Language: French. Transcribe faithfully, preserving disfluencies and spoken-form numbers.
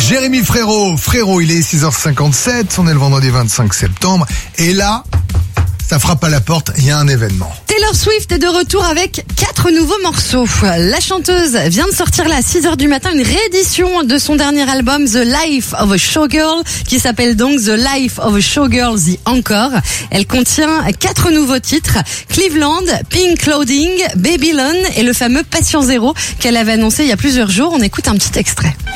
Jérémy Frérot, Frérot, il est six heures cinquante-sept, on est le vendredi vingt-cinq septembre, et là, ça frappe à la porte, il y a un événement. Taylor Swift est de retour avec quatre nouveaux morceaux. La chanteuse vient de sortir là à six heures du matin une réédition de son dernier album The Life of a Showgirl qui s'appelle donc The Life of a Showgirl The Encore. Elle contient quatre nouveaux titres, Cleveland, Pink Clothing, Babylon et le fameux Patient Zéro qu'elle avait annoncé il y a plusieurs jours. On écoute un petit extrait.